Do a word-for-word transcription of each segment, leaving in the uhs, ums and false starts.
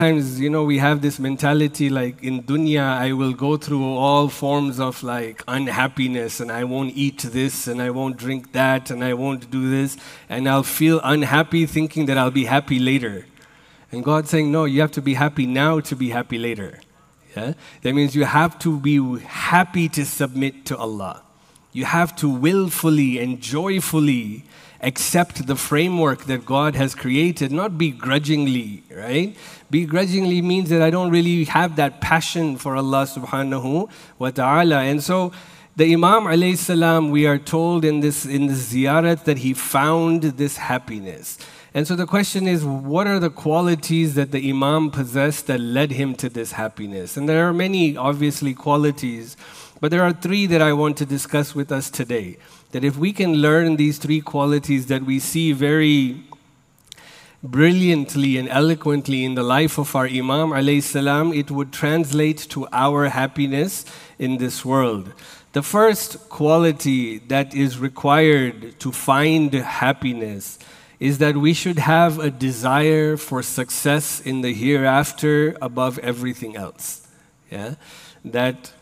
Sometimes, you know, we have this mentality like in dunya, I will go through all forms of like unhappiness and I won't eat this and I won't drink that and I won't do this and I'll feel unhappy thinking that I'll be happy later. And God's saying, no, you have to be happy now to be happy later. Yeah? That means you have to be happy to submit to Allah. You have to willfully and joyfully accept the framework that God has created, not begrudgingly, right? Begrudgingly means that I don't really have that passion for Allah subhanahu wa ta'ala. And so the Imam alayhi salam, we are told in this, in this ziyarat that he found this happiness. And so the question is, what are the qualities that the Imam possessed that led him to this happiness? And there are many, obviously, qualities, but there are three that I want to discuss with us today. That if we can learn these three qualities that we see very brilliantly and eloquently in the life of our Imam alayhi salam, it would translate to our happiness in this world. The first quality that is required to find happiness is that we should have a desire for success in the hereafter above everything else. Yeah? That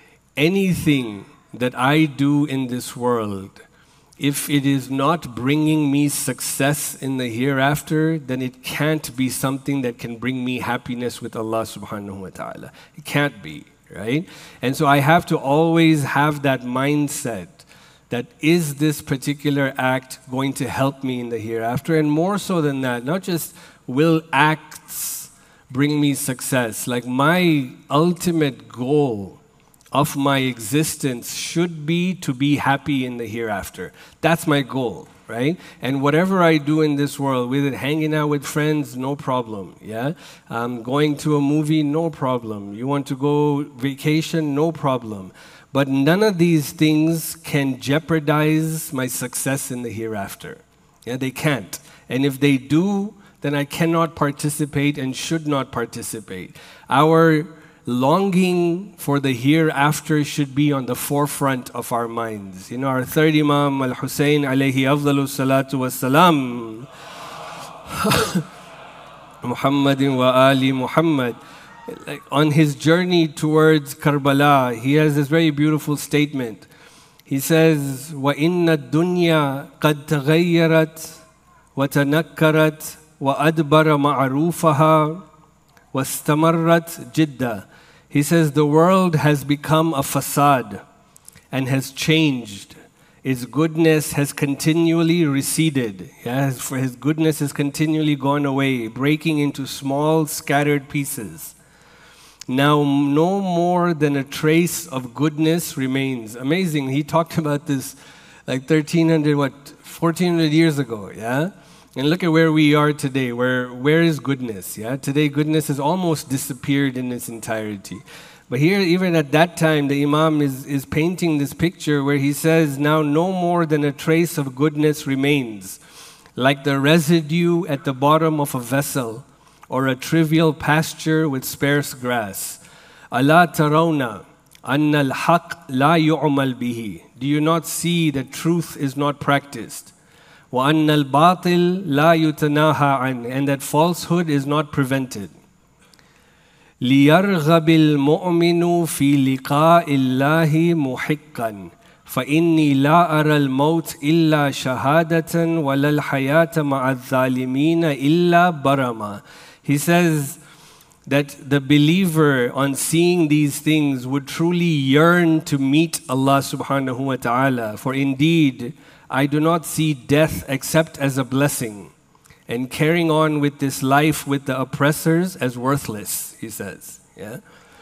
anything that I do in this world, if it is not bringing me success in the hereafter, then it can't be something that can bring me happiness with Allah subhanahu wa ta'ala. It can't be, right? And so I have to always have that mindset that is this particular act going to help me in the hereafter? And more so than that, not just will acts bring me success. Like my ultimate goal of my existence should be to be happy in the hereafter. That's my goal, right? And whatever I do in this world, with it hanging out with friends, no problem, yeah? Um, going to a movie, no problem. You want to go vacation, no problem. But none of these things can jeopardize my success in the hereafter. Yeah, they can't. And if they do, then I cannot participate and should not participate. Our longing for the hereafter should be on the forefront of our minds. You know, our third Imam, Al-Hussein alayhi afdalu salatu wassalam, Muhammadin wa ali Muhammad, like on his journey towards Karbala, he has this very beautiful statement. He says, وَإِنَّ الدُّنْيَا قَدْ تَغَيَّرَتْ وَتَنَكَّرَتْ وَأَدْبَرَ مَعْرُوفَهَا وَاسْتَمَرَّتْ جِدًّا. He says, the world has become a facade and has changed. Its goodness has continually receded. Yeah, for his goodness has continually gone away, breaking into small, scattered pieces. Now, no more than a trace of goodness remains. Amazing. He talked about this like thirteen hundred, what, fourteen hundred years ago, yeah? And look at where we are today. Where, where is goodness? Yeah, today goodness has almost disappeared in its entirety. But here, even at that time, the Imam is, is painting this picture where he says, now no more than a trace of goodness remains, like the residue at the bottom of a vessel or a trivial pasture with sparse grass. أَلَا تَرَوْنَ أَنَّ الْحَقِّ لَا يُعْمَلْ بِهِ. Do you not see that truth is not practiced? وَأَنَّ الْبَاطِلَ لَا يُتَنَاهَى عَنْهُ. And that falsehood is not prevented. لِيَرْغَبِ الْمُؤْمِنُ فِي لِقَاءِ اللَّهِ مُحِقًّا فَإِنِّي لَا أَرَى الْمَوْتِ إِلَّا شَهَادَةً وَلَا الْحَيَاةَ مَعَ الظَّالِمِينَ إِلَّا بَرَمًا. He says that the believer, on seeing these things, would truly yearn to meet Allah subhanahu wa ta'ala. For indeed, I do not see death except as a blessing, and carrying on with this life with the oppressors as worthless, he says. Yeah?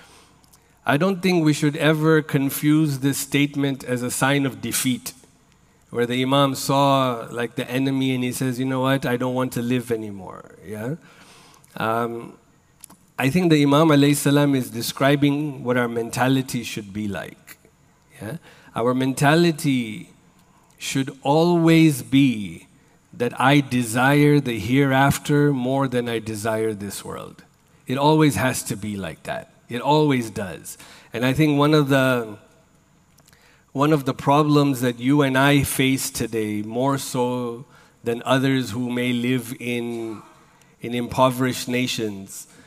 I don't think we should ever confuse this statement as a sign of defeat, where the Imam saw like the enemy and he says, you know what, I don't want to live anymore. Yeah? Um, I think the Imam alayhi salam is describing what our mentality should be like. Yeah? Our mentality should always be that I desire the hereafter more than I desire this world. It always has to be like that. It always does. And I think one of the one of the problems that you and I face today, more so than others who may live in in impoverished nations,